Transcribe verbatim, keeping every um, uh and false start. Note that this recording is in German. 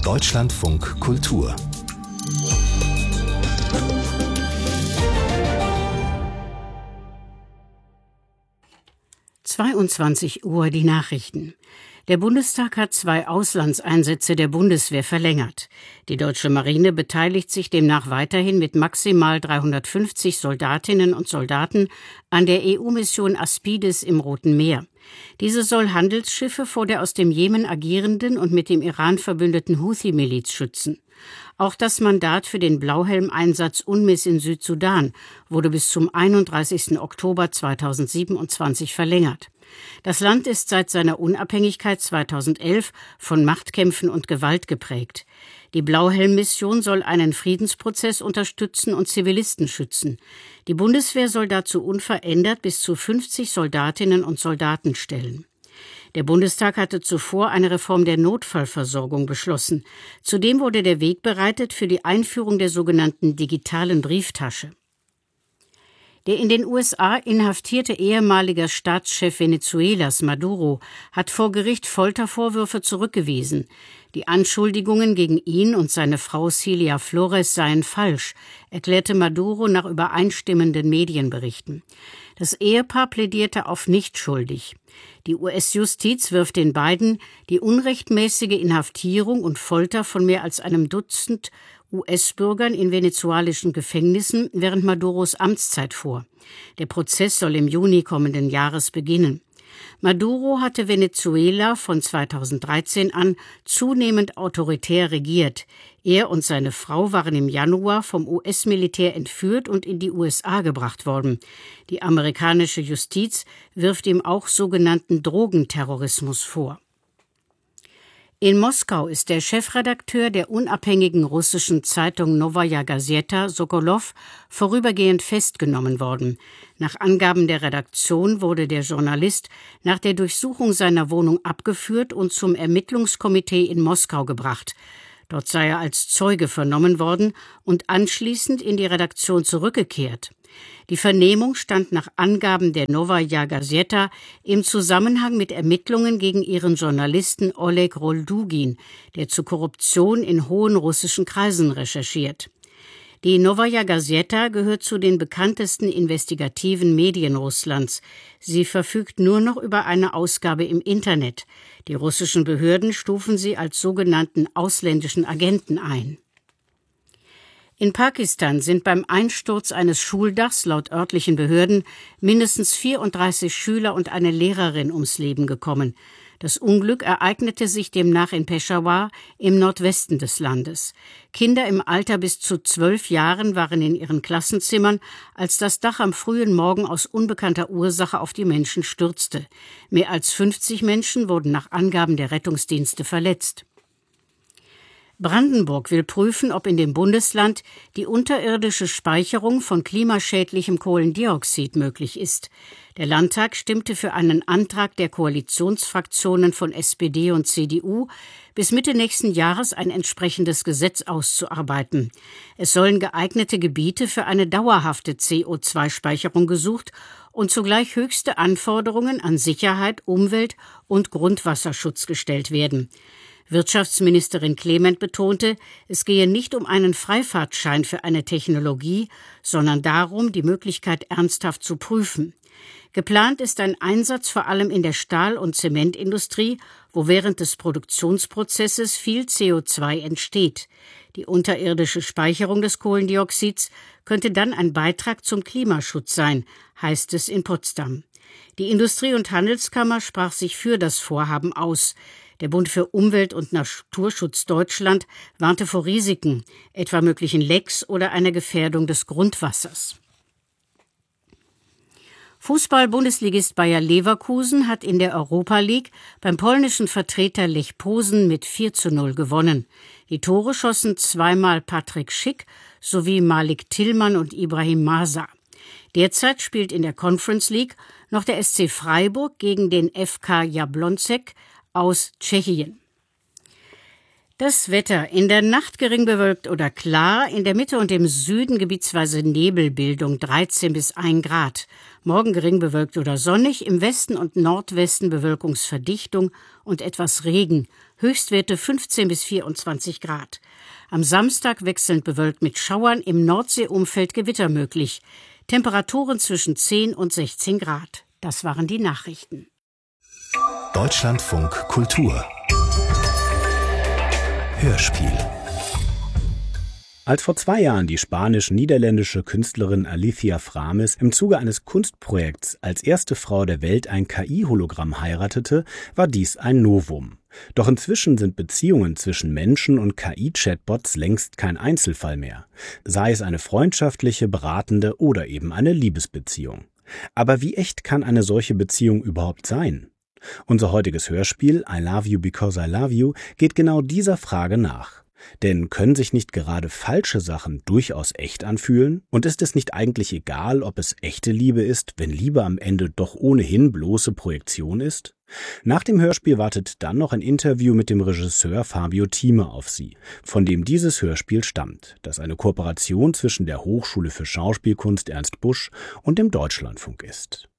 Deutschlandfunk Kultur. zweiundzwanzig Uhr die Nachrichten. Der Bundestag hat zwei Auslandseinsätze der Bundeswehr verlängert. Die deutsche Marine beteiligt sich demnach weiterhin mit maximal dreihundertfünfzig Soldatinnen und Soldaten an der E U-Mission Aspides im Roten Meer. Diese soll Handelsschiffe vor der aus dem Jemen agierenden und mit dem Iran verbündeten Houthi-Miliz schützen. Auch das Mandat für den Blauhelm-Einsatz UNMISS in Südsudan wurde bis zum einunddreißigsten Oktober zweitausendsiebenundzwanzig verlängert. Das Land ist seit seiner Unabhängigkeit zweitausendelf von Machtkämpfen und Gewalt geprägt. Die Blauhelm-Mission soll einen Friedensprozess unterstützen und Zivilisten schützen. Die Bundeswehr soll dazu unverändert bis zu fünfzig Soldatinnen und Soldaten stellen. Der Bundestag hatte zuvor eine Reform der Notfallversorgung beschlossen. Zudem wurde der Weg bereitet für die Einführung der sogenannten digitalen Brieftasche. Der in den U S A inhaftierte ehemalige Staatschef Venezuelas, Maduro, hat vor Gericht Foltervorwürfe zurückgewiesen. Die Anschuldigungen gegen ihn und seine Frau Cilia Flores seien falsch, erklärte Maduro nach übereinstimmenden Medienberichten. Das Ehepaar plädierte auf nicht schuldig. Die U S-Justiz wirft den beiden die unrechtmäßige Inhaftierung und Folter von mehr als einem Dutzend U S-Bürgern in venezuelischen Gefängnissen während Maduros Amtszeit vor. Der Prozess soll im Juni kommenden Jahres beginnen. Maduro hatte Venezuela von zweitausenddreizehn an zunehmend autoritär regiert. Er und seine Frau waren im Januar vom U S-Militär entführt und in die U S A gebracht worden. Die amerikanische Justiz wirft ihm auch sogenannten Drogenterrorismus vor. In Moskau ist der Chefredakteur der unabhängigen russischen Zeitung Novaya Gazeta, Sokolow, vorübergehend festgenommen worden. Nach Angaben der Redaktion wurde der Journalist nach der Durchsuchung seiner Wohnung abgeführt und zum Ermittlungskomitee in Moskau gebracht. Dort sei er als Zeuge vernommen worden und anschließend in die Redaktion zurückgekehrt. Die Vernehmung stand nach Angaben der Novaya Gazeta im Zusammenhang mit Ermittlungen gegen ihren Journalisten Oleg Roldugin, der zu Korruption in hohen russischen Kreisen recherchiert. Die Novaya Gazeta gehört zu den bekanntesten investigativen Medien Russlands. Sie verfügt nur noch über eine Ausgabe im Internet. Die russischen Behörden stufen sie als sogenannten ausländischen Agenten ein. In Pakistan sind beim Einsturz eines Schuldachs laut örtlichen Behörden mindestens vierunddreißig Schüler und eine Lehrerin ums Leben gekommen. Das Unglück ereignete sich demnach in Peshawar im Nordwesten des Landes. Kinder im Alter bis zu zwölf Jahren waren in ihren Klassenzimmern, als das Dach am frühen Morgen aus unbekannter Ursache auf die Menschen stürzte. Mehr als fünfzig Menschen wurden nach Angaben der Rettungsdienste verletzt. Brandenburg will prüfen, ob in dem Bundesland die unterirdische Speicherung von klimaschädlichem Kohlendioxid möglich ist. Der Landtag stimmte für einen Antrag der Koalitionsfraktionen von S P D und C D U, bis Mitte nächsten Jahres ein entsprechendes Gesetz auszuarbeiten. Es sollen geeignete Gebiete für eine dauerhafte C O zwei Speicherung gesucht und zugleich höchste Anforderungen an Sicherheit, Umwelt und Grundwasserschutz gestellt werden. Wirtschaftsministerin Clement betonte, es gehe nicht um einen Freifahrtschein für eine Technologie, sondern darum, die Möglichkeit ernsthaft zu prüfen. Geplant ist ein Einsatz vor allem in der Stahl- und Zementindustrie, wo während des Produktionsprozesses viel C O zwei entsteht. Die unterirdische Speicherung des Kohlendioxids könnte dann ein Beitrag zum Klimaschutz sein, heißt es in Potsdam. Die Industrie- und Handelskammer sprach sich für das Vorhaben aus. Der Bund für Umwelt- und Naturschutz Deutschland warnte vor Risiken, etwa möglichen Lecks oder einer Gefährdung des Grundwassers. Fußball-Bundesligist Bayer Leverkusen hat in der Europa League beim polnischen Vertreter Lech Posen mit vier zu null gewonnen. Die Tore schossen zweimal Patrick Schick sowie Malik Tillmann und Ibrahim Masa. Derzeit spielt in der Conference League noch der S C Freiburg gegen den F K Jablonec aus Tschechien. Das Wetter: in der Nacht gering bewölkt oder klar, in der Mitte und im Süden gebietsweise Nebelbildung, dreizehn bis ein Grad. Morgen gering bewölkt oder sonnig, im Westen und Nordwesten Bewölkungsverdichtung und etwas Regen. Höchstwerte fünfzehn bis vierundzwanzig Grad. Am Samstag wechselnd bewölkt mit Schauern, im Nordseeumfeld Gewitter möglich. Temperaturen zwischen zehn und sechzehn Grad. Das waren die Nachrichten. Deutschlandfunk Kultur Hörspiel. Als vor zwei Jahren die spanisch-niederländische Künstlerin Alicia Framis im Zuge eines Kunstprojekts als erste Frau der Welt ein K I-Hologramm heiratete, war dies ein Novum. Doch inzwischen sind Beziehungen zwischen Menschen und K I-Chatbots längst kein Einzelfall mehr, sei es eine freundschaftliche, beratende oder eben eine Liebesbeziehung. Aber wie echt kann eine solche Beziehung überhaupt sein? Unser heutiges Hörspiel I Love You Because I Love You geht genau dieser Frage nach. Denn können sich nicht gerade falsche Sachen durchaus echt anfühlen? Und ist es nicht eigentlich egal, ob es echte Liebe ist, wenn Liebe am Ende doch ohnehin bloße Projektion ist? Nach dem Hörspiel wartet dann noch ein Interview mit dem Regisseur Fabio Thieme auf Sie, von dem dieses Hörspiel stammt, das eine Kooperation zwischen der Hochschule für Schauspielkunst Ernst Busch und dem Deutschlandfunk ist.